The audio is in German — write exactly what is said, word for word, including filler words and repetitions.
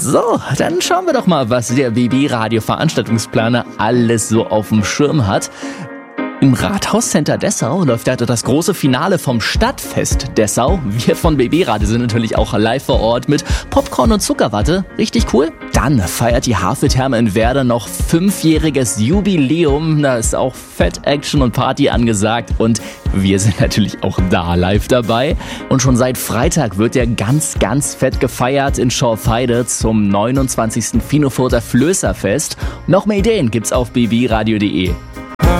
So, dann schauen wir doch mal, was der B B-Radio-Veranstaltungsplaner alles so auf dem Schirm hat. Im Rathauscenter Dessau läuft ja das große Finale vom Stadtfest Dessau. Wir von B B-Radio sind natürlich auch live vor Ort mit Popcorn und Zuckerwatte. Richtig cool. Dann feiert die Haveltherme in Werder noch fünfjähriges Jubiläum. Da ist auch Fett-Action und Party angesagt und wir sind natürlich auch da live dabei. Und schon seit Freitag wird ja ganz, ganz fett gefeiert in Schorfheide zum neunundzwanzigsten Finofurter Flößerfest. Noch mehr Ideen gibt's auf b b radio punkt de.